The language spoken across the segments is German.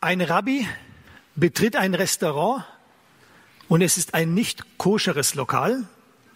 Ein Rabbi betritt ein Restaurant und es ist ein nicht koscheres Lokal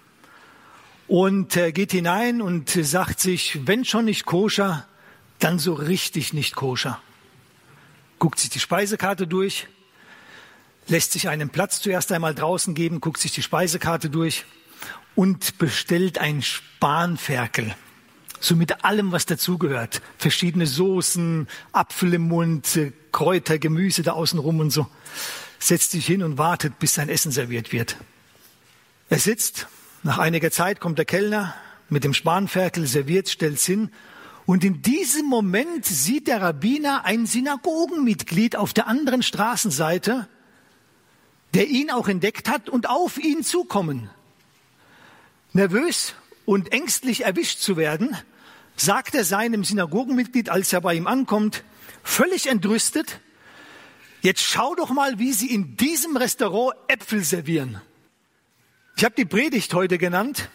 und geht hinein und sagt sich, wenn schon nicht koscher, dann so richtig nicht koscher. Guckt sich die Speisekarte durch, lässt sich einen Platz zuerst einmal draußen geben, guckt sich die Speisekarte durch und bestellt ein Spanferkel. So mit allem, was dazugehört. Verschiedene Soßen, Apfel im Mund, Kräuter, Gemüse da außenrum und so. Setzt sich hin und wartet, bis sein Essen serviert wird. Er sitzt, nach einiger Zeit kommt der Kellner mit dem Spanferkel, serviert, stellt's hin. Und in diesem Moment sieht der Rabbiner ein Synagogenmitglied auf der anderen Straßenseite, der ihn auch entdeckt hat und auf ihn zukommen. Nervös und ängstlich erwischt zu werden, sagt er seinem Synagogenmitglied, als er bei ihm ankommt, völlig entrüstet, jetzt schau doch mal, wie sie in diesem Restaurant Äpfel servieren. Ich habe die Predigt heute genannt,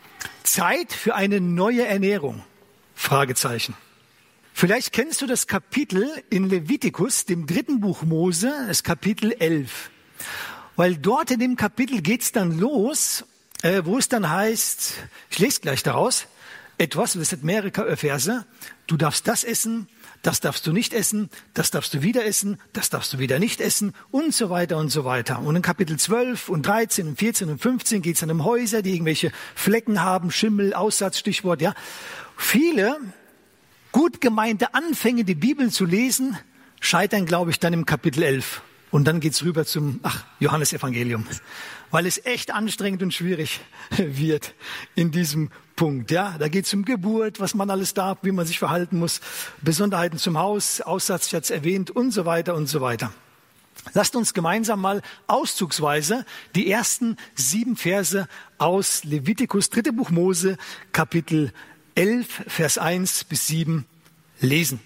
Zeit für eine neue Ernährung, Fragezeichen. Vielleicht kennst du das Kapitel in Levitikus, dem 3. Buch Mose, das Kapitel 11. Weil dort in dem Kapitel geht's dann los, wo es dann heißt, ich lese gleich daraus, etwas, das sind mehrere Verse, du darfst das essen, das darfst du nicht essen, das darfst du wieder essen, das darfst du wieder nicht essen und so weiter und so weiter. Und in Kapitel 12 und 13 und 14 und 15 geht es dann um Häuser, die irgendwelche Flecken haben, Schimmel, Aussatz, Stichwort, ja. Viele gut gemeinte Anfänge, die Bibel zu lesen, scheitern, glaube ich, dann im Kapitel 11. Und dann geht's rüber zum Johannesevangelium, weil es echt anstrengend und schwierig wird in diesem Punkt. Ja, da geht's um Geburt, was man alles darf, wie man sich verhalten muss, Besonderheiten zum Haus, Aussatz, ich hatte es erwähnt und so weiter und so weiter. Lasst uns gemeinsam mal auszugsweise die ersten 7 Verse aus Levitikus, 3. Buch Mose, Kapitel 11, Vers 1 bis 7 lesen.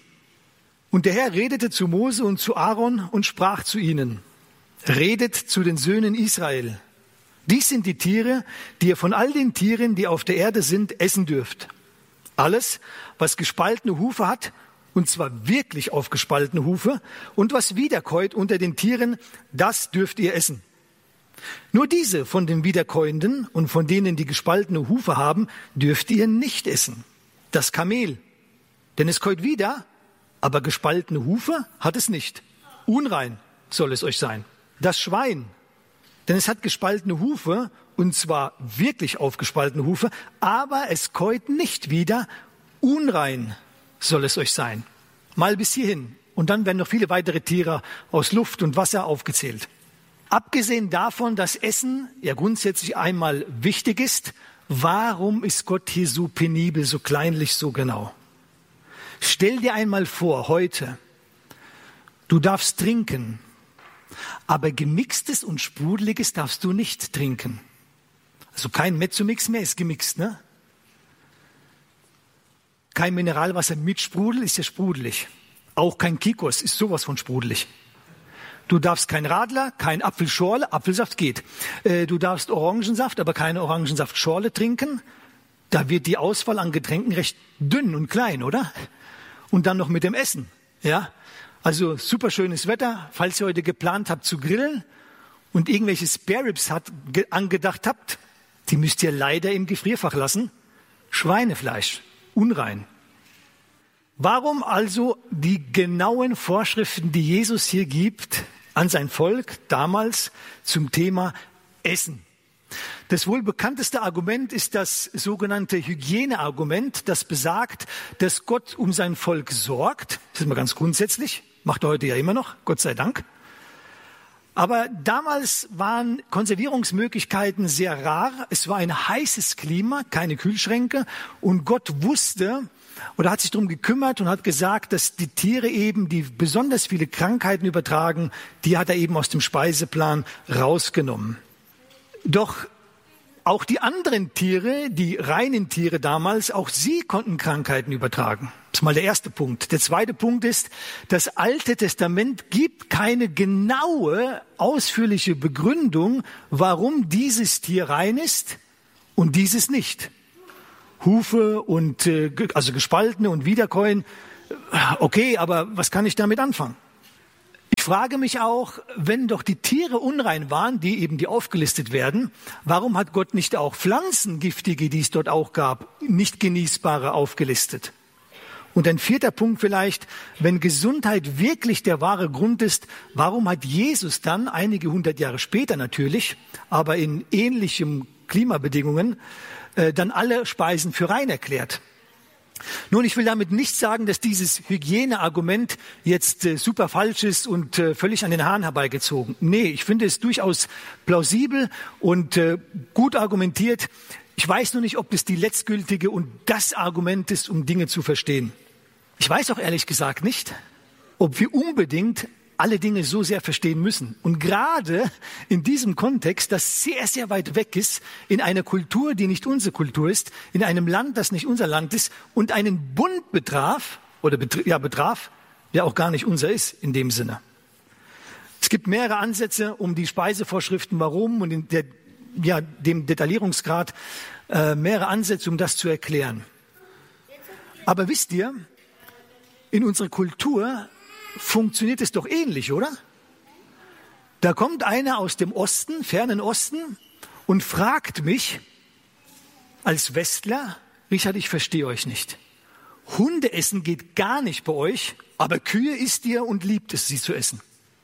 Und der Herr redete zu Mose und zu Aaron und sprach zu ihnen, redet zu den Söhnen Israel. Dies sind die Tiere, die ihr von all den Tieren, die auf der Erde sind, essen dürft. Alles, was gespaltene Hufe hat, und zwar wirklich aufgespaltene Hufe, und was wiederkäut unter den Tieren, das dürft ihr essen. Nur diese von den Wiederkäuenden und von denen, die gespaltene Hufe haben, dürft ihr nicht essen. Das Kamel, denn es käut wieder, aber gespaltene Hufe hat es nicht. Unrein soll es euch sein. Das Schwein, denn es hat gespaltene Hufe, und zwar wirklich aufgespaltene Hufe, aber es käut nicht wieder. Unrein soll es euch sein. Mal bis hierhin. Und dann werden noch viele weitere Tiere aus Luft und Wasser aufgezählt. Abgesehen davon, dass Essen ja grundsätzlich einmal wichtig ist, warum ist Gott hier so penibel, so kleinlich, so genau? Stell dir einmal vor, heute, du darfst trinken, aber gemixtes und sprudeliges darfst du nicht trinken. Also kein Mezzomix mehr ist gemixt, ne? Kein Mineralwasser mit Sprudel ist ja sprudelig. Auch kein Kikos ist sowas von sprudelig. Du darfst kein Radler, kein Apfelschorle, Apfelsaft geht. Du darfst Orangensaft, aber keine Orangensaftschorle trinken. Da wird die Auswahl an Getränken recht dünn und klein, oder? Und dann noch mit dem Essen, ja. Also super schönes Wetter, falls ihr heute geplant habt zu grillen und irgendwelche Spare-Ribs angedacht habt, die müsst ihr leider im Gefrierfach lassen. Schweinefleisch, unrein. Warum also die genauen Vorschriften, die Jesus hier gibt an sein Volk damals zum Thema Essen? Das wohl bekannteste Argument ist das sogenannte Hygieneargument, das besagt, dass Gott um sein Volk sorgt. Das ist mal ganz grundsätzlich, macht er heute ja immer noch, Gott sei Dank. Aber damals waren Konservierungsmöglichkeiten sehr rar. Es war ein heißes Klima, keine Kühlschränke. Und Gott wusste oder hat sich darum gekümmert und hat gesagt, dass die Tiere eben, die besonders viele Krankheiten übertragen, die hat er eben aus dem Speiseplan rausgenommen. Doch auch die anderen Tiere, die reinen Tiere damals, auch sie konnten Krankheiten übertragen. Das ist mal der erste Punkt. Der zweite Punkt ist, das Alte Testament gibt keine genaue, ausführliche Begründung, warum dieses Tier rein ist und dieses nicht. Hufe und also gespaltene und Wiederkäuen, okay, aber was kann ich damit anfangen? Ich frage mich auch, wenn doch die Tiere unrein waren, die aufgelistet werden, warum hat Gott nicht auch Pflanzen, giftige, die es dort auch gab, nicht genießbare aufgelistet? Und ein vierter Punkt vielleicht, wenn Gesundheit wirklich der wahre Grund ist, warum hat Jesus dann, einige hundert Jahre später natürlich, aber in ähnlichen Klimabedingungen, dann alle Speisen für rein erklärt? Nun, ich will damit nicht sagen, dass dieses Hygieneargument jetzt super falsch ist und völlig an den Haaren herbeigezogen. Nee, ich finde es durchaus plausibel und gut argumentiert. Ich weiß nur nicht, ob das die letztgültige und das Argument ist, um Dinge zu verstehen. Ich weiß auch ehrlich gesagt nicht, ob wir unbedingt alle Dinge so sehr verstehen müssen. Und gerade in diesem Kontext, das sehr, sehr weit weg ist, in einer Kultur, die nicht unsere Kultur ist, in einem Land, das nicht unser Land ist und einen Bund betraf, der auch gar nicht unser ist in dem Sinne. Es gibt mehrere Ansätze, um die Speisevorschriften, warum und dem Detaillierungsgrad, mehrere Ansätze, um das zu erklären. Aber wisst ihr, in unserer Kultur funktioniert es doch ähnlich, oder? Da kommt einer aus dem Osten, fernen Osten, und fragt mich als Westler, Richard, ich verstehe euch nicht. Hundeessen geht gar nicht bei euch, aber Kühe isst ihr und liebt es, sie zu essen.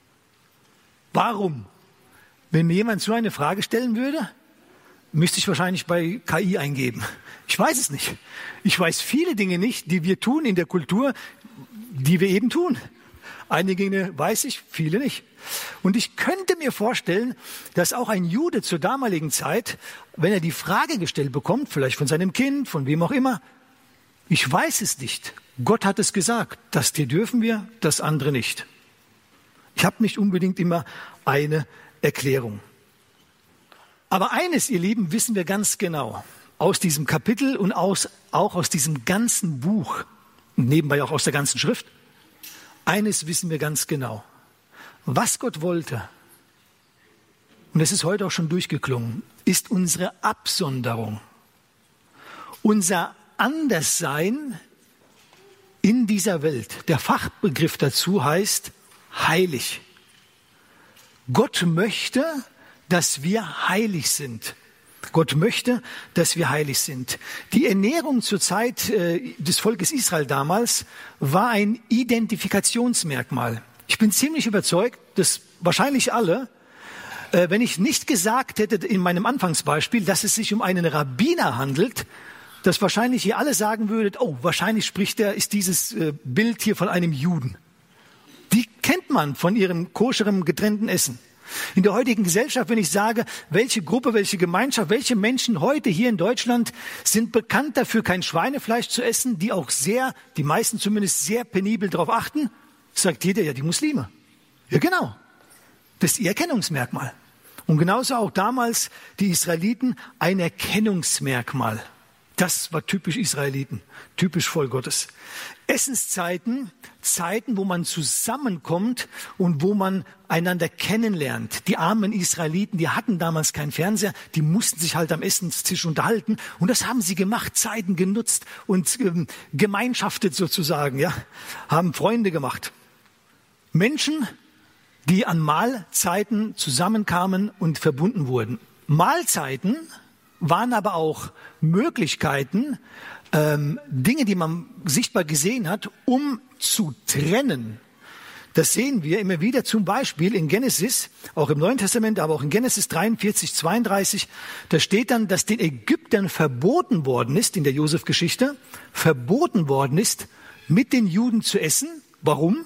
Warum? Wenn mir jemand so eine Frage stellen würde, müsste ich wahrscheinlich bei KI eingeben. Ich weiß es nicht. Ich weiß viele Dinge nicht, die wir tun in der Kultur, die wir eben tun. Einige Dinge weiß ich, viele nicht. Und ich könnte mir vorstellen, dass auch ein Jude zur damaligen Zeit, wenn er die Frage gestellt bekommt, vielleicht von seinem Kind, von wem auch immer, ich weiß es nicht. Gott hat es gesagt, das dir dürfen wir, das andere nicht. Ich habe nicht unbedingt immer eine Erklärung. Aber eines, ihr Lieben, wissen wir ganz genau aus diesem Kapitel und auch aus diesem ganzen Buch und nebenbei auch aus der ganzen Schrift. Eines wissen wir ganz genau. Was Gott wollte, und das ist heute auch schon durchgeklungen, ist unsere Absonderung. Unser Anderssein in dieser Welt. Der Fachbegriff dazu heißt heilig. Gott möchte, dass wir heilig sind. Gott möchte, dass wir heilig sind. Die Ernährung zur Zeit des Volkes Israel damals war ein Identifikationsmerkmal. Ich bin ziemlich überzeugt, dass wahrscheinlich alle, wenn ich nicht gesagt hätte in meinem Anfangsbeispiel, dass es sich um einen Rabbiner handelt, dass wahrscheinlich ihr alle sagen würdet, oh, wahrscheinlich ist dieses Bild hier von einem Juden. Die kennt man von ihrem koscheren, getrennten Essen. In der heutigen Gesellschaft, wenn ich sage, welche Gruppe, welche Gemeinschaft, welche Menschen heute hier in Deutschland sind bekannt dafür, kein Schweinefleisch zu essen, die auch die meisten zumindest sehr penibel darauf achten, sagt jeder, ja, die Muslime. Ja, genau. Das ist ihr Erkennungsmerkmal. Und genauso auch damals die Israeliten ein Erkennungsmerkmal. Das war typisch Israeliten, typisch Volk Gottes. Essenszeiten, Zeiten, wo man zusammenkommt und wo man einander kennenlernt. Die armen Israeliten, die hatten damals keinen Fernseher, die mussten sich halt am Essenstisch unterhalten. Und das haben sie gemacht, Zeiten genutzt und gemeinschaftet sozusagen, ja, haben Freunde gemacht. Menschen, die an Mahlzeiten zusammenkamen und verbunden wurden. Mahlzeiten waren aber auch Möglichkeiten, Dinge, die man sichtbar gesehen hat, um zu trennen. Das sehen wir immer wieder, zum Beispiel in Genesis, auch im Neuen Testament, aber auch in Genesis 43, 32, da steht dann, dass den Ägyptern verboten worden ist, in der Josef-Geschichte, verboten worden ist, mit den Juden zu essen. Warum?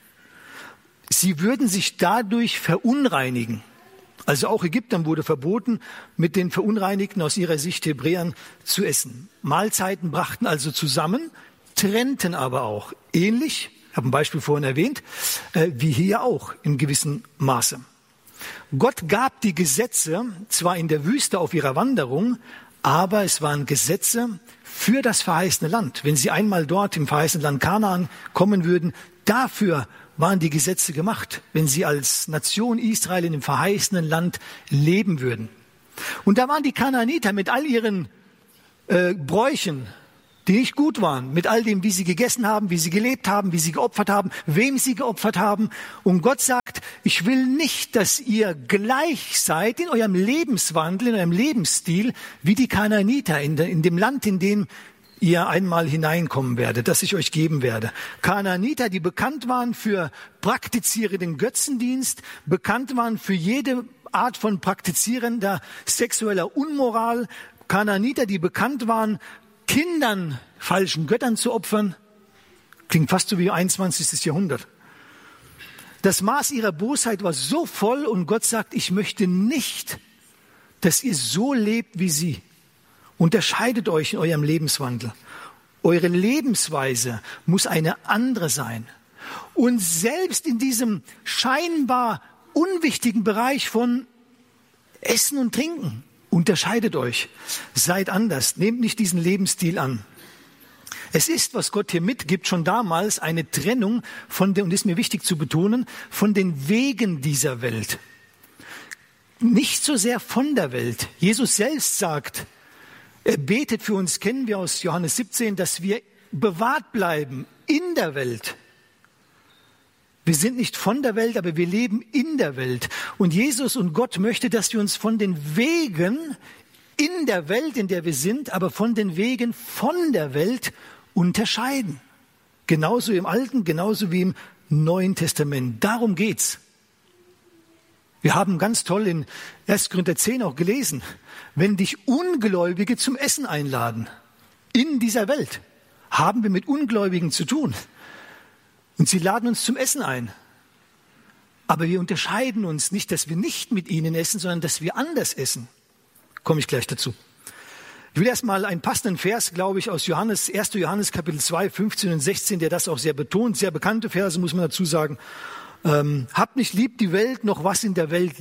Sie würden sich dadurch verunreinigen. Also auch Ägyptern wurde verboten, mit den Verunreinigten aus ihrer Sicht Hebräern zu essen. Mahlzeiten brachten also zusammen, trennten aber auch. Ähnlich, ich habe ein Beispiel vorhin erwähnt, wie hier auch in gewissem Maße. Gott gab die Gesetze zwar in der Wüste auf ihrer Wanderung, aber es waren Gesetze für das verheißene Land. Wenn sie einmal dort im verheißenen Land Kanaan kommen würden, dafür waren die Gesetze gemacht, wenn sie als Nation Israel in dem verheißenen Land leben würden. Und da waren die Kanaaniter mit all ihren Bräuchen, die nicht gut waren, mit all dem, wie sie gegessen haben, wie sie gelebt haben, wie sie geopfert haben, wem sie geopfert haben. Und Gott sagt, ich will nicht, dass ihr gleich seid in eurem Lebenswandel, in eurem Lebensstil, wie die Kanaaniter in dem Land, in dem ihr einmal hineinkommen werdet, das ich euch geben werde. Kanaaniter, die bekannt waren für praktizierenden Götzendienst, bekannt waren für jede Art von praktizierender sexueller Unmoral. Kanaaniter, die bekannt waren, Kindern falschen Göttern zu opfern. Klingt fast so wie 21. Jahrhundert. Das Maß ihrer Bosheit war so voll und Gott sagt, ich möchte nicht, dass ihr so lebt wie sie. Unterscheidet euch in eurem Lebenswandel. Eure Lebensweise muss eine andere sein. Und selbst in diesem scheinbar unwichtigen Bereich von Essen und Trinken, unterscheidet euch. Seid anders. Nehmt nicht diesen Lebensstil an. Es ist, was Gott hier mitgibt, schon damals eine Trennung von den, und das ist mir wichtig zu betonen, von den Wegen dieser Welt. Nicht so sehr von der Welt. Jesus selbst sagt, er betet für uns, kennen wir aus Johannes 17, dass wir bewahrt bleiben in der Welt. Wir sind nicht von der Welt, aber wir leben in der Welt. Und Jesus und Gott möchte, dass wir uns von den Wegen in der Welt, in der wir sind, aber von den Wegen von der Welt unterscheiden. Genauso im Alten, genauso wie im Neuen Testament. Darum geht's. Wir haben ganz toll in 1. Korinther 10 auch gelesen, wenn dich Ungläubige zum Essen einladen, in dieser Welt, haben wir mit Ungläubigen zu tun. Und sie laden uns zum Essen ein. Aber wir unterscheiden uns nicht, dass wir nicht mit ihnen essen, sondern dass wir anders essen. Komme ich gleich dazu. Ich will erstmal einen passenden Vers, glaube ich, aus 1. Johannes Kapitel 2, 15 und 16, der das auch sehr betont, sehr bekannte Verse, muss man dazu sagen. Habt nicht lieb die Welt, noch was in der Welt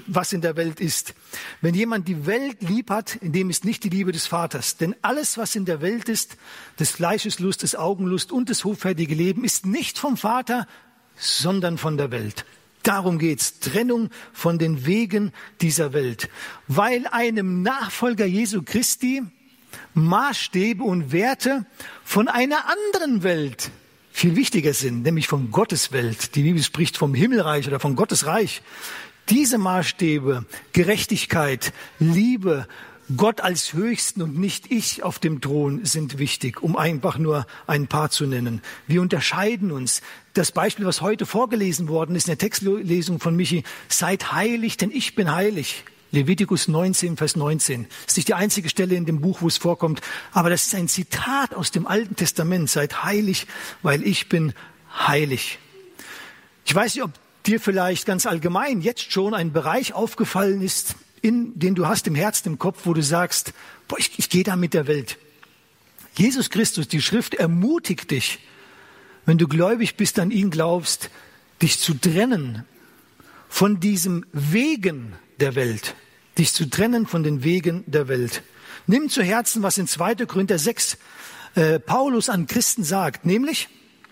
ist. Wenn jemand die Welt lieb hat, in dem ist nicht die Liebe des Vaters. Denn alles, was in der Welt ist, des Fleisches Lust, des Augenlust und des hoffärtige Leben, ist nicht vom Vater, sondern von der Welt. Darum geht's. Trennung von den Wegen dieser Welt. Weil einem Nachfolger Jesu Christi Maßstäbe und Werte von einer anderen Welt viel wichtiger sind, nämlich von Gottes Welt. Die Bibel spricht vom Himmelreich oder von Gottes Reich. Diese Maßstäbe, Gerechtigkeit, Liebe, Gott als Höchsten und nicht ich auf dem Thron sind wichtig, um einfach nur ein paar zu nennen. Wir unterscheiden uns. Das Beispiel, was heute vorgelesen worden ist in der Textlesung von Michi, seid heilig, denn ich bin heilig. Levitikus 19, Vers 19. Das ist nicht die einzige Stelle in dem Buch, wo es vorkommt, aber das ist ein Zitat aus dem Alten Testament. Seid heilig, weil ich bin heilig. Ich weiß nicht, ob dir vielleicht ganz allgemein jetzt schon ein Bereich aufgefallen ist, den du hast im Herzen, im Kopf, wo du sagst, boah, ich gehe da mit der Welt. Jesus Christus, die Schrift ermutigt dich, wenn du gläubig bist, an ihn glaubst, dich zu trennen von diesem Wegen der Welt, dich zu trennen von den Wegen der Welt. Nimm zu Herzen, was in 2. Korinther 6 Paulus an Christen sagt, nämlich,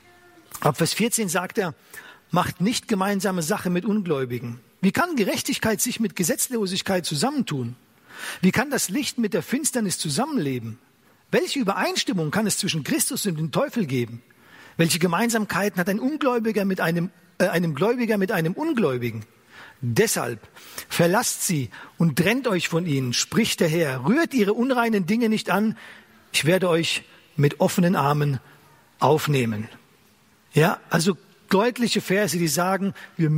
ab Vers 14 sagt er, macht nicht gemeinsame Sache mit Ungläubigen. Wie kann Gerechtigkeit sich mit Gesetzlosigkeit zusammentun? Wie kann das Licht mit der Finsternis zusammenleben? Welche Übereinstimmung kann es zwischen Christus und dem Teufel geben? Welche Gemeinsamkeiten hat ein Ungläubiger mit einem Gläubiger mit einem Ungläubigen? Deshalb verlasst sie und trennt euch von ihnen, spricht der Herr. Rührt ihre unreinen Dinge nicht an. Ich werde euch mit offenen Armen aufnehmen. Ja, also deutliche Verse, die sagen, wir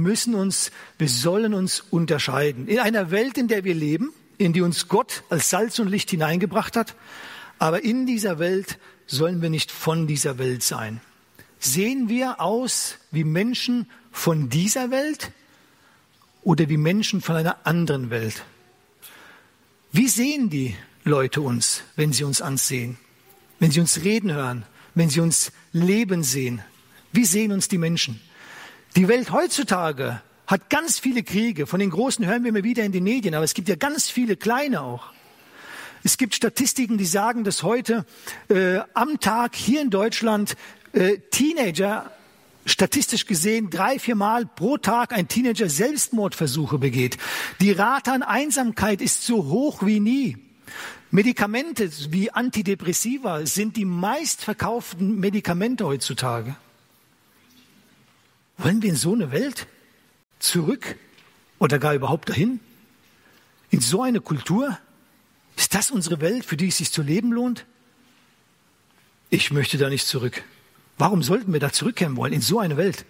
sollen uns unterscheiden. In einer Welt, in der wir leben, in die uns Gott als Salz und Licht hineingebracht hat, aber in dieser Welt sollen wir nicht von dieser Welt sein. Sehen wir aus wie Menschen von dieser Welt oder wie Menschen von einer anderen Welt? Wie sehen die Leute uns, wenn sie uns ansehen, wenn sie uns reden hören, wenn sie uns leben sehen? Wie sehen uns die Menschen? Die Welt heutzutage hat ganz viele Kriege. Von den großen hören wir immer wieder in den Medien, aber es gibt ja ganz viele kleine auch. Es gibt Statistiken, die sagen, dass heute am Tag hier in Deutschland Teenager, statistisch gesehen 3-4 Mal pro Tag ein Teenager Selbstmordversuche begeht. Die Rate an Einsamkeit ist so hoch wie nie. Medikamente wie Antidepressiva sind die meistverkauften Medikamente heutzutage. Wollen wir in so eine Welt zurück oder gar überhaupt dahin? In so eine Kultur? Ist das unsere Welt, für die es sich zu leben lohnt? Ich möchte da nicht zurück. Warum sollten wir da zurückkehren wollen, in so eine Welt?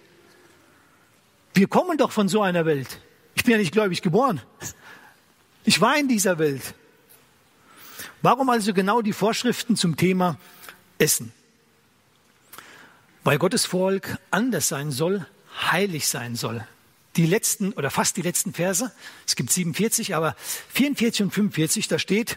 Wir kommen doch von so einer Welt. Ich bin ja nicht gläubig geboren. Ich war in dieser Welt. Warum also genau die Vorschriften zum Thema Essen? Weil Gottes Volk anders sein soll, heilig sein soll. Die letzten oder fast die letzten Verse, es gibt 47, aber 44 und 45, da steht,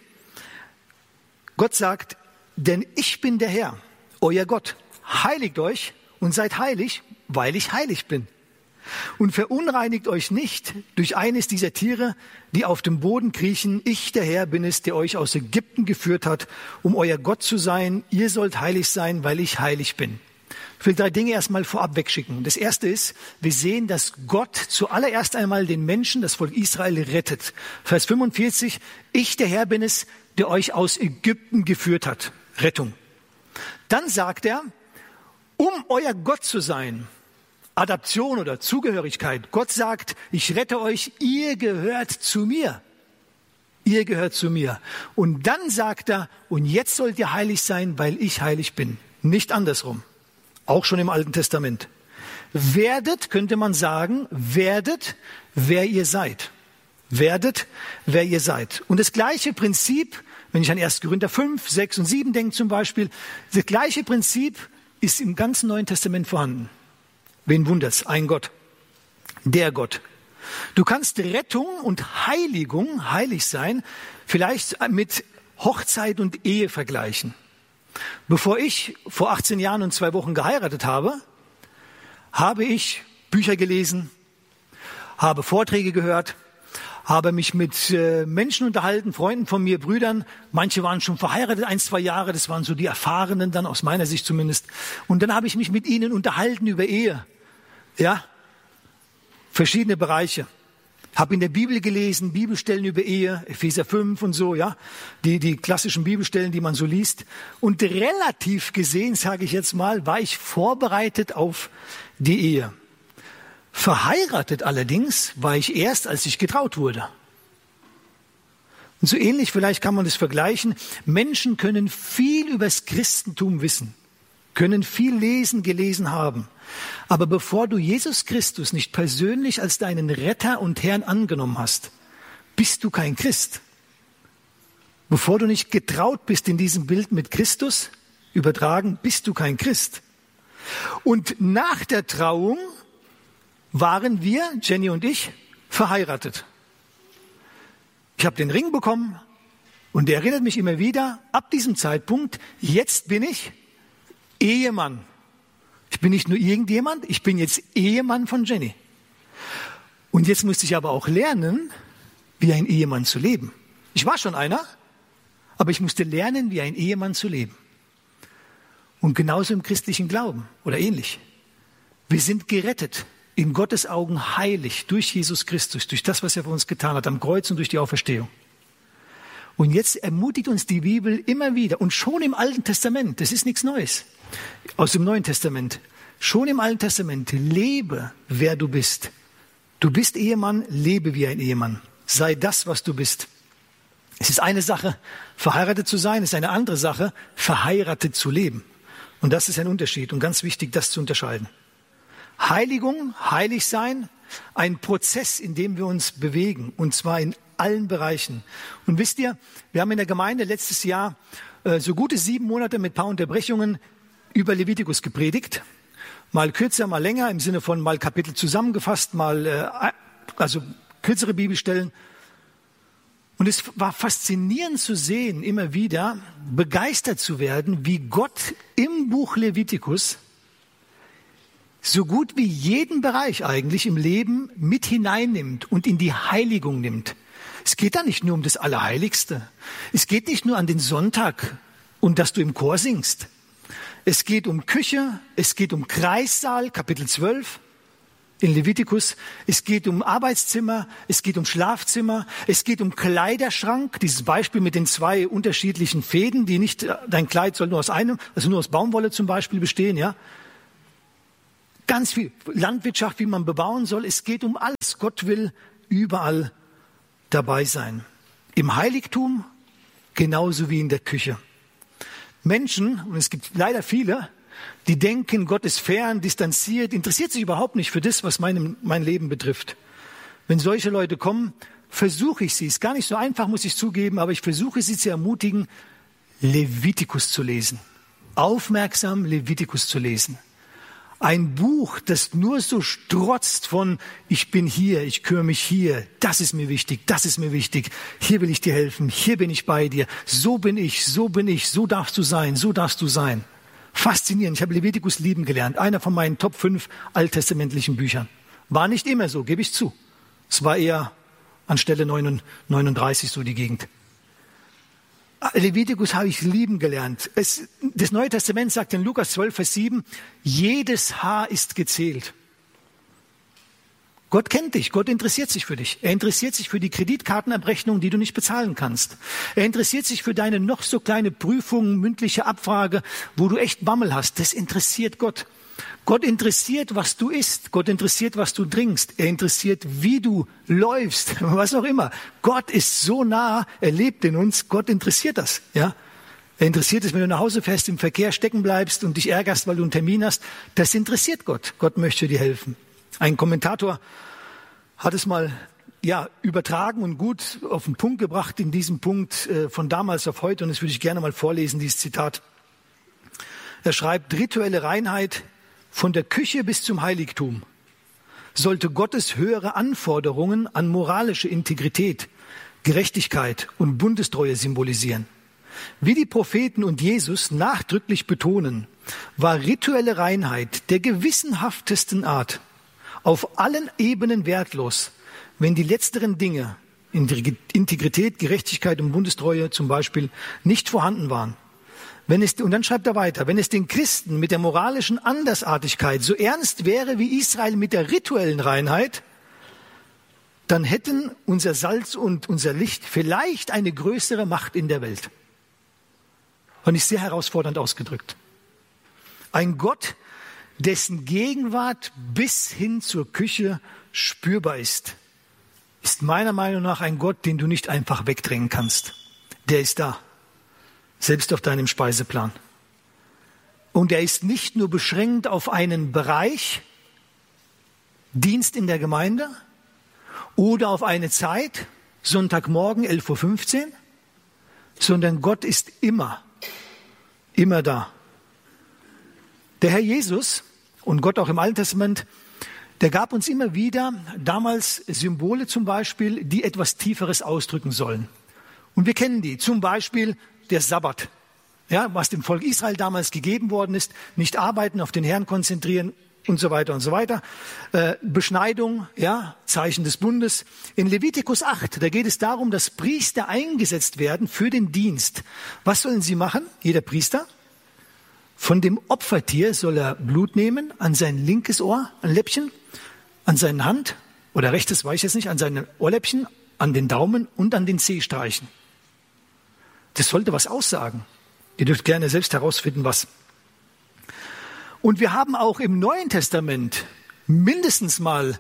Gott sagt, denn ich bin der Herr, euer Gott, heiligt euch und seid heilig, weil ich heilig bin. Und verunreinigt euch nicht durch eines dieser Tiere, die auf dem Boden kriechen. Ich, der Herr, bin es, der euch aus Ägypten geführt hat, um euer Gott zu sein. Ihr sollt heilig sein, weil ich heilig bin. Ich will 3 Dinge erstmal vorab wegschicken. Das erste ist, wir sehen, dass Gott zuallererst einmal den Menschen, das Volk Israel, rettet. Vers 45, ich, der Herr, bin es, der euch aus Ägypten geführt hat. Rettung. Dann sagt er, um euer Gott zu sein, Adaption oder Zugehörigkeit. Gott sagt, ich rette euch, ihr gehört zu mir. Ihr gehört zu mir. Und dann sagt er, und jetzt sollt ihr heilig sein, weil ich heilig bin. Nicht andersrum. Auch schon im Alten Testament. Werdet, könnte man sagen, werdet, wer ihr seid. Werdet, wer ihr seid. Und das gleiche Prinzip, wenn ich an 1. Korinther 5, 6 und 7 denke zum Beispiel, das gleiche Prinzip ist im ganzen Neuen Testament vorhanden. Wen wundert's? Ein Gott. Der Gott. Du kannst Rettung und Heiligung, heilig sein, vielleicht mit Hochzeit und Ehe vergleichen. Bevor ich vor 18 Jahren und 2 Wochen geheiratet habe, habe ich Bücher gelesen, habe Vorträge gehört, habe mich mit Menschen unterhalten, Freunden von mir, Brüdern. Manche waren schon verheiratet, 1, 2 Jahre, das waren so die Erfahrenen dann, aus meiner Sicht zumindest. Und dann habe ich mich mit ihnen unterhalten über Ehe. Ja, verschiedene Bereiche. Habe in der Bibel gelesen, Bibelstellen über Ehe, Epheser 5 und so, ja, die klassischen Bibelstellen, die man so liest. Und relativ gesehen, sage ich jetzt mal, war ich vorbereitet auf die Ehe. Verheiratet allerdings war ich erst, als ich getraut wurde. Und so ähnlich, vielleicht kann man das vergleichen. Menschen können viel übers Christentum wissen, können viel lesen, gelesen haben. Aber bevor du Jesus Christus nicht persönlich als deinen Retter und Herrn angenommen hast, bist du kein Christ. Bevor du nicht getraut bist in diesem Bild mit Christus übertragen, bist du kein Christ. Und nach der Trauung waren wir, Jenny und ich, verheiratet. Ich habe den Ring bekommen und der erinnert mich immer wieder, ab diesem Zeitpunkt, jetzt bin ich Ehemann. Ich bin nicht nur irgendjemand, ich bin jetzt Ehemann von Jenny. Und jetzt musste ich aber auch lernen, wie ein Ehemann zu leben. Ich war schon einer, aber ich musste lernen, wie ein Ehemann zu leben. Und genauso im christlichen Glauben oder ähnlich. Wir sind gerettet, in Gottes Augen heilig durch Jesus Christus, durch das, was er für uns getan hat am Kreuz und durch die Auferstehung. Und jetzt ermutigt uns die Bibel immer wieder und schon im Alten Testament, das ist nichts Neues, aus dem Neuen Testament, schon im Alten Testament, lebe, wer du bist. Du bist Ehemann, lebe wie ein Ehemann. Sei das, was du bist. Es ist eine Sache, verheiratet zu sein, es ist eine andere Sache, verheiratet zu leben. Und das ist ein Unterschied und ganz wichtig, das zu unterscheiden. Heiligung, heilig sein, ein Prozess, in dem wir uns bewegen, und zwar in allen Bereichen. Und wisst ihr, wir haben in der Gemeinde letztes Jahr so gute 7 Monate mit ein paar Unterbrechungen über Levitikus gepredigt. Mal kürzer, mal länger, im Sinne von mal Kapitel zusammengefasst, mal also kürzere Bibelstellen. Und es war faszinierend zu sehen, immer wieder begeistert zu werden, wie Gott im Buch Levitikus so gut wie jeden Bereich eigentlich im Leben mit hineinnimmt und in die Heiligung nimmt. Es geht da nicht nur um das Allerheiligste. Es geht nicht nur an den Sonntag und dass du im Chor singst. Es geht um Küche, es geht um Kreissaal, Kapitel 12. in Levitikus. Es geht um Arbeitszimmer, es geht um Schlafzimmer, es geht um Kleiderschrank. Dieses Beispiel mit den 2 unterschiedlichen Fäden, die nicht, dein Kleid soll nur aus einem, also nur aus Baumwolle zum Beispiel bestehen, ja. Ganz viel Landwirtschaft, wie man bebauen soll. Es geht um alles. Gott will überall dabei sein. Im Heiligtum genauso wie in der Küche. Menschen, und es gibt leider viele, die denken, Gott ist fern, distanziert, interessiert sich überhaupt nicht für das, was mein Leben betrifft. Wenn solche Leute kommen, versuche ich sie, ist gar nicht so einfach, muss ich zugeben, aber ich versuche sie zu ermutigen, Levitikus zu lesen. Aufmerksam Levitikus zu lesen. Ein Buch, das nur so strotzt von, ich bin hier, ich kümmere mich hier, das ist mir wichtig, hier will ich dir helfen, hier bin ich bei dir, so bin ich, so darfst du sein, so darfst du sein. Faszinierend, ich habe Levitikus lieben gelernt, einer von meinen Top 5 alttestamentlichen Büchern. War nicht immer so, gebe ich zu. Es war eher an Stelle 39 so die Gegend. Levitikus habe ich lieben gelernt. Das Neue Testament sagt in Lukas 12, Vers 7, jedes Haar ist gezählt. Gott kennt dich, Gott interessiert sich für dich. Er interessiert sich für die Kreditkartenabrechnung, die du nicht bezahlen kannst. Er interessiert sich für deine noch so kleine Prüfung, mündliche Abfrage, wo du echt Bammel hast. Das interessiert Gott. Gott interessiert, was du isst. Gott interessiert, was du trinkst. Er interessiert, wie du läufst, was auch immer. Gott ist so nah, er lebt in uns. Gott interessiert das, ja. Er interessiert es, wenn du nach Hause fährst, im Verkehr stecken bleibst und dich ärgerst, weil du einen Termin hast. Das interessiert Gott. Gott möchte dir helfen. Ein Kommentator hat es mal übertragen und gut auf den Punkt gebracht, in diesem Punkt von damals auf heute. Und das würde ich gerne mal vorlesen, dieses Zitat. Er schreibt, rituelle Reinheit von der Küche bis zum Heiligtum sollte Gottes höhere Anforderungen an moralische Integrität, Gerechtigkeit und Bundestreue symbolisieren. Wie die Propheten und Jesus nachdrücklich betonen, war rituelle Reinheit der gewissenhaftesten Art auf allen Ebenen wertlos, wenn die letzteren Dinge, Integrität, Gerechtigkeit und Bundestreue zum Beispiel, nicht vorhanden waren. Und dann schreibt er weiter, wenn es den Christen mit der moralischen Andersartigkeit so ernst wäre wie Israel mit der rituellen Reinheit, dann hätten unser Salz und unser Licht vielleicht eine größere Macht in der Welt. Und ist sehr herausfordernd ausgedrückt. Ein Gott, dessen Gegenwart bis hin zur Küche spürbar ist meiner Meinung nach ein Gott, den du nicht einfach wegdrängen kannst. Der ist da. Selbst auf deinem Speiseplan. Und er ist nicht nur beschränkt auf einen Bereich, Dienst in der Gemeinde oder auf eine Zeit, Sonntagmorgen 11:15 Uhr, sondern Gott ist immer da. Der Herr Jesus und Gott auch im Alten Testament, der gab uns immer wieder damals Symbole zum Beispiel, die etwas Tieferes ausdrücken sollen. Und wir kennen die, zum Beispiel der Sabbat, ja, was dem Volk Israel damals gegeben worden ist, nicht arbeiten, auf den Herrn konzentrieren und so weiter und so weiter. Beschneidung, ja, Zeichen des Bundes. In Levitikus 8, da geht es darum, dass Priester eingesetzt werden für den Dienst. Was sollen sie machen? Jeder Priester? Von dem Opfertier soll er Blut nehmen, an sein linkes Ohr, ein Läppchen, an seine Hand, oder rechtes, weiß ich jetzt nicht, an seine Ohrläppchen, an den Daumen und an den Zeh streichen. Das sollte was aussagen. Ihr dürft gerne selbst herausfinden, was. Und wir haben auch im Neuen Testament mindestens mal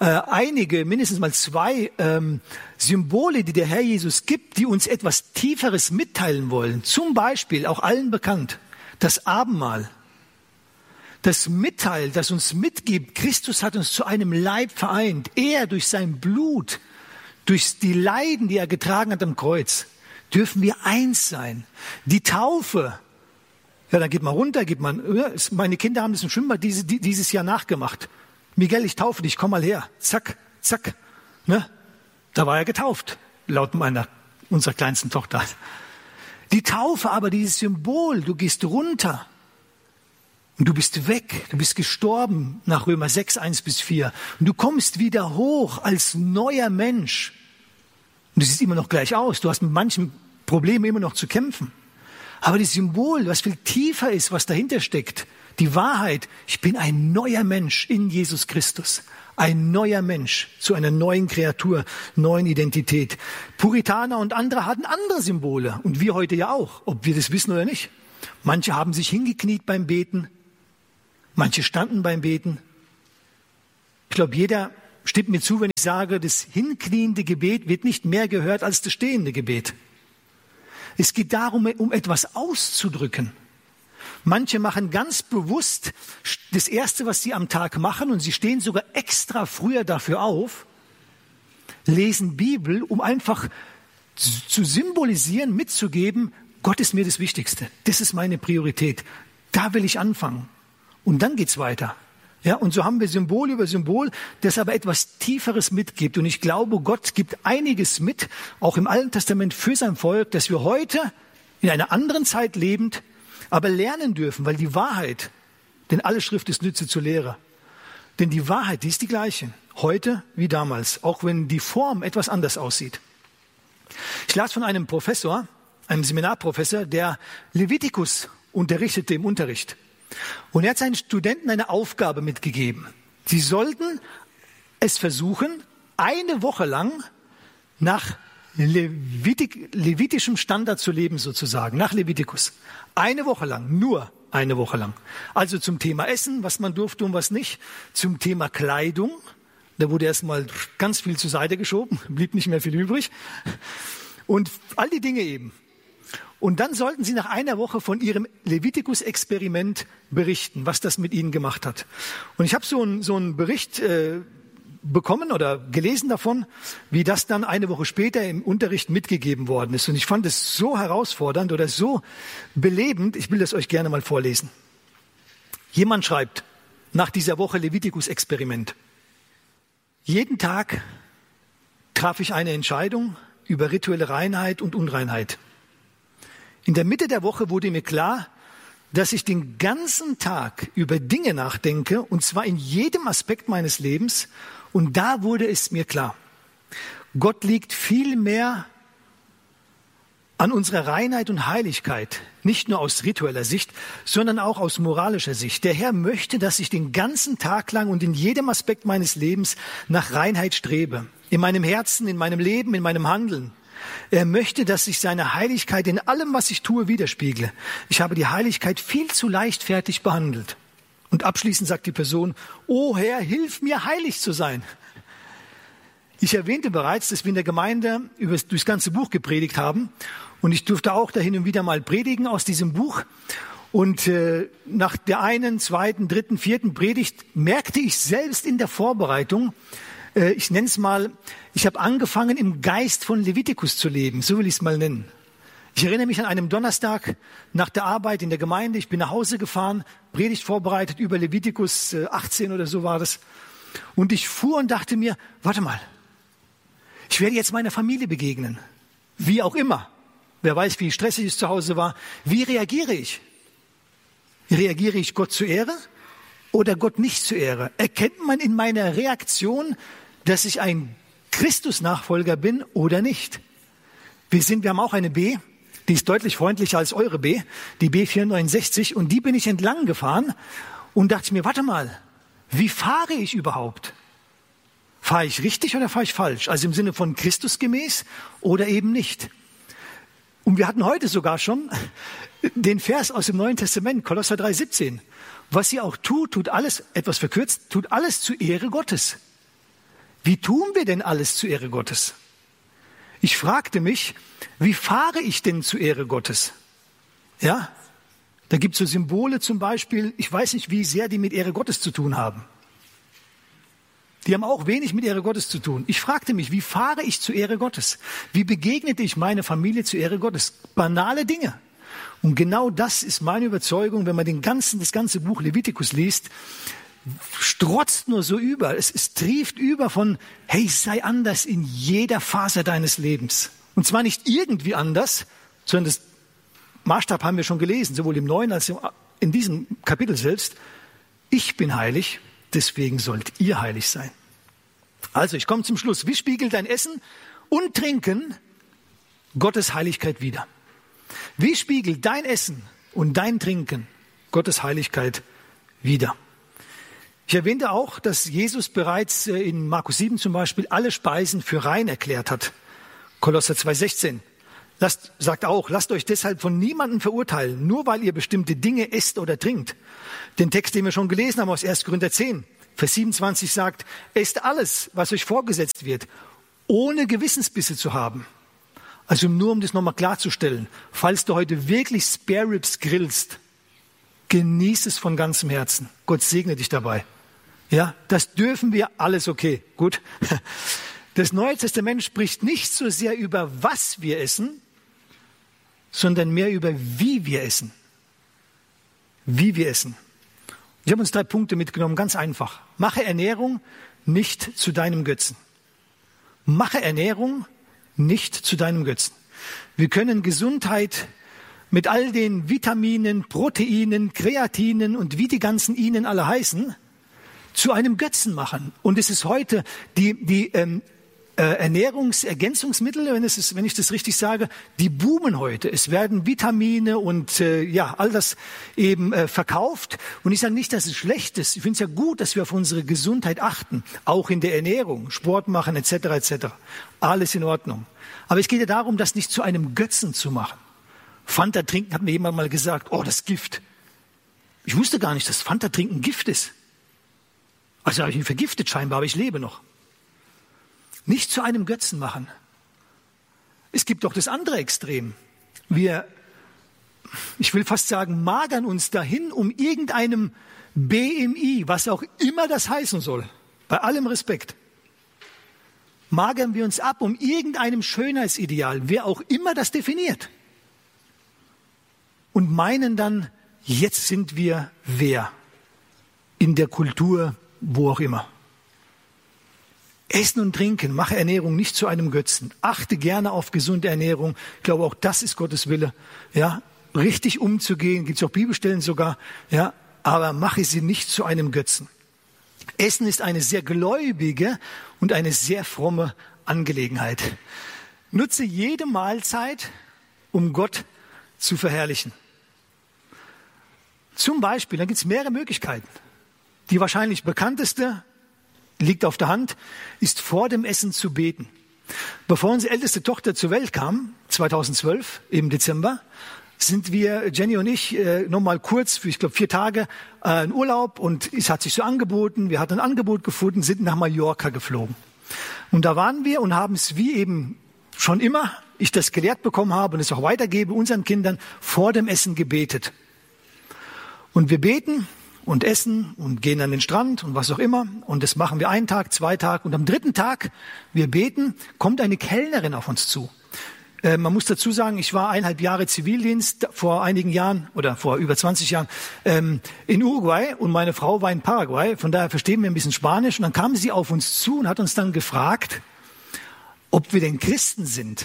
zwei Symbole, die der Herr Jesus gibt, die uns etwas Tieferes mitteilen wollen. Zum Beispiel, auch allen bekannt, das Abendmahl. Das mitteilt, das uns mitgibt, Christus hat uns zu einem Leib vereint. Er durch sein Blut, durch die Leiden, die er getragen hat am Kreuz, dürfen wir eins sein. Die Taufe, ja, dann geht man runter, meine Kinder haben das im Schwimmbad dieses Jahr nachgemacht. Miguel, ich taufe dich, komm mal her. Zack, zack. Ne? Da war er getauft, laut unserer kleinsten Tochter. Die Taufe aber, dieses Symbol, du gehst runter und du bist weg, du bist gestorben nach Römer 6, 1-4. Und du kommst wieder hoch als neuer Mensch. Und du siehst immer noch gleich aus. Du hast mit manchen Problemen immer noch zu kämpfen. Aber das Symbol, was viel tiefer ist, was dahinter steckt, Die Wahrheit, ich bin ein neuer Mensch in Jesus Christus. Ein neuer Mensch zu einer neuen Kreatur, neuen Identität. Puritaner und andere hatten andere Symbole und wir heute ja auch, ob wir das wissen oder nicht. Manche haben sich hingekniet beim Beten, manche standen beim Beten. Ich glaube, jeder stimmt mir zu, wenn ich sage, das hinkniende Gebet wird nicht mehr gehört als das stehende Gebet. Es geht darum, um etwas auszudrücken. Manche machen ganz bewusst das Erste, was sie am Tag machen, und sie stehen sogar extra früher dafür auf, lesen Bibel, um einfach zu symbolisieren, mitzugeben, Gott ist mir das Wichtigste. Das ist meine Priorität. Da will ich anfangen. Und dann geht's weiter. Ja, und so haben wir Symbol über Symbol, das aber etwas Tieferes mitgibt. Und ich glaube, Gott gibt einiges mit, auch im Alten Testament für sein Volk, dass wir heute in einer anderen Zeit lebend, aber lernen dürfen, weil die Wahrheit, denn alle Schrift ist Nütze zur Lehre. Denn die Wahrheit, die ist die gleiche, heute wie damals, auch wenn die Form etwas anders aussieht. Ich las von einem Professor, einem Seminarprofessor, der Levitikus unterrichtete im Unterricht. Und er hat seinen Studenten eine Aufgabe mitgegeben. Sie sollten es versuchen, eine Woche lang nach levitischem Standard zu leben sozusagen, nach Levitikus. Eine Woche lang, nur eine Woche lang. Also zum Thema Essen, was man durfte und was nicht. Zum Thema Kleidung, da wurde erstmal ganz viel zur Seite geschoben, blieb nicht mehr viel übrig. Und all die Dinge eben. Und dann sollten sie nach einer Woche von ihrem Levitikus-Experiment berichten, was das mit ihnen gemacht hat. Und ich habe so einen Bericht bekommen oder gelesen davon, wie das dann eine Woche später im Unterricht mitgegeben worden ist. Und ich fand es so herausfordernd oder so belebend, ich will das euch gerne mal vorlesen. Jemand schreibt, nach dieser Woche Levitikus-Experiment: Jeden Tag traf ich eine Entscheidung über rituelle Reinheit und Unreinheit. In der Mitte der Woche wurde mir klar, dass ich den ganzen Tag über Dinge nachdenke, und zwar in jedem Aspekt meines Lebens. Und da wurde es mir klar, Gott liegt viel mehr an unserer Reinheit und Heiligkeit, nicht nur aus ritueller Sicht, sondern auch aus moralischer Sicht. Der Herr möchte, dass ich den ganzen Tag lang und in jedem Aspekt meines Lebens nach Reinheit strebe. In meinem Herzen, in meinem Leben, in meinem Handeln. Er möchte, dass ich seine Heiligkeit in allem, was ich tue, widerspiegle. Ich habe die Heiligkeit viel zu leichtfertig behandelt. Und abschließend sagt die Person: O Herr, hilf mir, heilig zu sein. Ich erwähnte bereits, dass wir in der Gemeinde durchs ganze Buch gepredigt haben. Und ich durfte auch da hin und wieder mal predigen aus diesem Buch. Und nach der einen, zweiten, dritten, vierten Predigt merkte ich selbst in der Vorbereitung, ich nenne es mal, ich habe angefangen, im Geist von Levitikus zu leben. So will ich es mal nennen. Ich erinnere mich an einem Donnerstag nach der Arbeit in der Gemeinde. Ich bin nach Hause gefahren, Predigt vorbereitet über Levitikus 18 oder so war das. Und ich fuhr und dachte mir, warte mal, ich werde jetzt meiner Familie begegnen. Wie auch immer. Wer weiß, wie stressig es zu Hause war. Wie reagiere ich? Reagiere ich Gott zur Ehre oder Gott nicht zur Ehre? Erkennt man in meiner Reaktion, dass ich ein Christus-Nachfolger bin oder nicht? Wir haben auch eine B, die ist deutlich freundlicher als eure B, die B469, und die bin ich entlang gefahren und dachte mir, warte mal, wie fahre ich überhaupt? Fahre ich richtig oder fahre ich falsch? Also im Sinne von Christus gemäß oder eben nicht? Und wir hatten heute sogar schon den Vers aus dem Neuen Testament, Kolosser 3,17. Was ihr auch tut alles, etwas verkürzt, tut alles zur Ehre Gottes. Wie tun wir denn alles zur Ehre Gottes? Ich fragte mich, wie fahre ich denn zur Ehre Gottes? Ja, da gibt es so Symbole zum Beispiel, ich weiß nicht, wie sehr die mit Ehre Gottes zu tun haben. Die haben auch wenig mit Ehre Gottes zu tun. Ich fragte mich, wie fahre ich zur Ehre Gottes? Wie begegnete ich meine Familie zur Ehre Gottes? Banale Dinge. Und genau das ist meine Überzeugung, wenn man das ganze Buch Levitikus liest, strotzt nur so über. Es trieft über von, hey, sei anders in jeder Phase deines Lebens. Und zwar nicht irgendwie anders, sondern das Maßstab haben wir schon gelesen, sowohl im Neuen als auch in diesem Kapitel selbst. Ich bin heilig, deswegen sollt ihr heilig sein. Also, ich komme zum Schluss. Wie spiegelt dein Essen und Trinken Gottes Heiligkeit wider? Wie spiegelt dein Essen und dein Trinken Gottes Heiligkeit wieder. Ich erwähnte auch, dass Jesus bereits in Markus 7 zum Beispiel alle Speisen für rein erklärt hat. Kolosser 2,16. Sagt auch, lasst euch deshalb von niemandem verurteilen, nur weil ihr bestimmte Dinge esst oder trinkt. Den Text, den wir schon gelesen haben aus 1. Korinther 10, Vers 27 sagt, esst alles, was euch vorgesetzt wird, ohne Gewissensbisse zu haben. Also nur um das nochmal klarzustellen, falls du heute wirklich Spare Ribs grillst, genieß es von ganzem Herzen. Gott segne dich dabei. Ja, das dürfen wir, alles okay, gut. Das Neue Testament spricht nicht so sehr über was wir essen, sondern mehr über wie wir essen. Wie wir essen. Ich habe uns 3 Punkte mitgenommen, ganz einfach. Mache Ernährung nicht zu deinem Götzen. Mache Ernährung nicht zu deinem Götzen. Wir können Gesundheit mit all den Vitaminen, Proteinen, Kreatinen und wie die ganzen Inen alle heißen, zu einem Götzen machen. Und es ist heute die Ernährungsergänzungsmittel, wenn ich das richtig sage, die boomen heute. Es werden Vitamine und all das eben verkauft. Und ich sage nicht, dass es schlecht ist. Ich finde es ja gut, dass wir auf unsere Gesundheit achten, auch in der Ernährung, Sport machen etc. etc. Alles in Ordnung. Aber es geht ja darum, das nicht zu einem Götzen zu machen. Fanta trinken, hat mir jemand mal gesagt, oh, das ist Gift. Ich wusste gar nicht, dass Fanta trinken Gift ist. Also habe ich mich vergiftet scheinbar, aber ich lebe noch. Nicht zu einem Götzen machen. Es gibt doch das andere Extrem. Wir, ich will fast sagen, magern uns dahin, um irgendeinem BMI, was auch immer das heißen soll, bei allem Respekt, magern wir uns ab, um irgendeinem Schönheitsideal, wer auch immer das definiert. Und meinen dann, jetzt sind wir wer? In der Kultur, wo auch immer. Essen und Trinken, mache Ernährung nicht zu einem Götzen. Achte gerne auf gesunde Ernährung. Ich glaube, auch das ist Gottes Wille. Ja, richtig umzugehen, gibt es auch Bibelstellen sogar. Ja, aber mache sie nicht zu einem Götzen. Essen ist eine sehr gläubige und eine sehr fromme Angelegenheit. Nutze jede Mahlzeit, um Gott zu verherrlichen. Zum Beispiel, da gibt es mehrere Möglichkeiten. Die wahrscheinlich bekannteste liegt auf der Hand, ist vor dem Essen zu beten. Bevor unsere älteste Tochter zur Welt kam, 2012 im Dezember, sind wir, Jenny und ich, nochmal kurz für, ich glaube, 4 Tage in Urlaub und es hat sich so angeboten, wir hatten ein Angebot gefunden, sind nach Mallorca geflogen. Und da waren wir und haben es wie eben schon immer, ich das gelehrt bekommen habe und es auch weitergebe unseren Kindern, vor dem Essen gebetet. Und wir beten und essen und gehen an den Strand und was auch immer. Und das machen wir 1 Tag, 2 Tage. Und am 3. Tag, wir beten, kommt eine Kellnerin auf uns zu. Man muss dazu sagen, ich war 1,5 Jahre Zivildienst vor einigen Jahren oder vor über 20 Jahren in Uruguay und meine Frau war in Paraguay. Von daher verstehen wir ein bisschen Spanisch. Und dann kam sie auf uns zu und hat uns dann gefragt, ob wir denn Christen sind.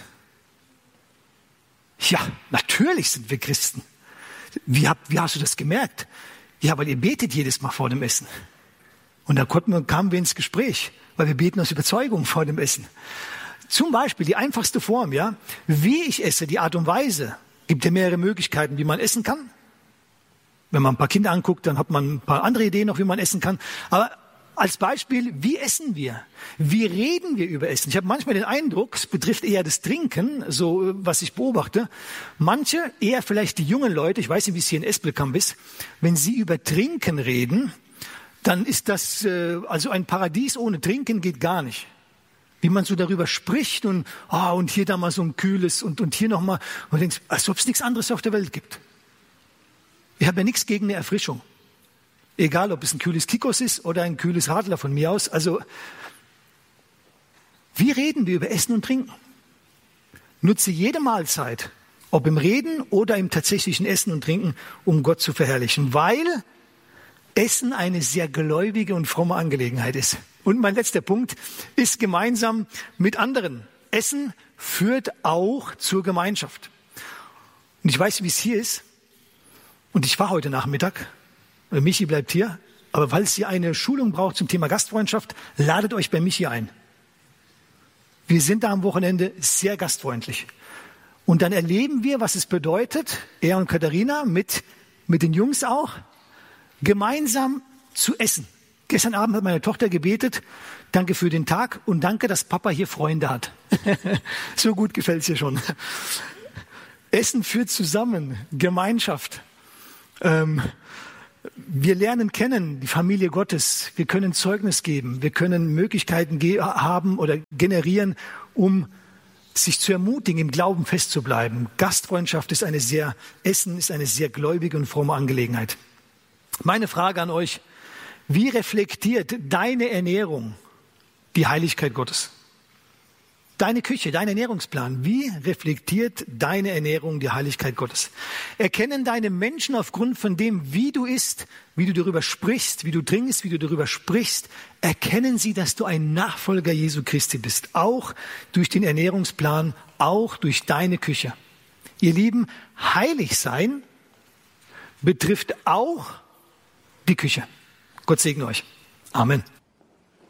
Ja, natürlich sind wir Christen. Wie hast du das gemerkt? Ja, weil ihr betet jedes Mal vor dem Essen. Und da kamen wir ins Gespräch, weil wir beten aus Überzeugung vor dem Essen. Zum Beispiel die einfachste Form, ja, wie ich esse, die Art und Weise, gibt ja mehrere Möglichkeiten, wie man essen kann. Wenn man ein paar Kinder anguckt, dann hat man ein paar andere Ideen noch, wie man essen kann. Aber als Beispiel, wie essen wir? Wie reden wir über Essen? Ich habe manchmal den Eindruck, es betrifft eher das Trinken, so was ich beobachte. Manche, eher vielleicht die jungen Leute, ich weiß nicht, wie es hier in Espelkamp ist, wenn sie über Trinken reden, dann ist das, also ein Paradies ohne Trinken geht gar nicht. Wie man so darüber spricht und hier da mal so ein kühles und hier nochmal. Und du denkst, als ob es nichts anderes auf der Welt gibt. Ich habe ja nichts gegen eine Erfrischung. Egal, ob es ein kühles Kikos ist oder ein kühles Radler von mir aus. Also, wie reden wir über Essen und Trinken? Nutze jede Mahlzeit, ob im Reden oder im tatsächlichen Essen und Trinken, um Gott zu verherrlichen. Weil Essen eine sehr gläubige und fromme Angelegenheit ist. Und mein letzter Punkt ist gemeinsam mit anderen. Essen führt auch zur Gemeinschaft. Und ich weiß, wie es hier ist. Und ich war heute Nachmittag. Michi bleibt hier, aber weil es hier eine Schulung braucht zum Thema Gastfreundschaft, ladet euch bei Michi ein. Wir sind da am Wochenende sehr gastfreundlich. Und dann erleben wir, was es bedeutet, er und Katharina mit den Jungs auch, gemeinsam zu essen. Gestern Abend hat meine Tochter gebetet, danke für den Tag und danke, dass Papa hier Freunde hat. So gut gefällt es ihr schon. Essen führt zusammen, Gemeinschaft. Wir lernen kennen die Familie Gottes. Wir können Zeugnis geben. Wir können Möglichkeiten haben oder generieren, um sich zu ermutigen, im Glauben festzubleiben. Gastfreundschaft Essen ist eine sehr gläubige und fromme Angelegenheit. Meine Frage an euch: Wie reflektiert deine Ernährung die Heiligkeit Gottes? Deine Küche, dein Ernährungsplan, wie reflektiert deine Ernährung die Heiligkeit Gottes? Erkennen deine Menschen aufgrund von dem, wie du isst, wie du darüber sprichst, wie du trinkst, wie du darüber sprichst, erkennen sie, dass du ein Nachfolger Jesu Christi bist, auch durch den Ernährungsplan, auch durch deine Küche. Ihr Lieben, heilig sein betrifft auch die Küche. Gott segne euch. Amen.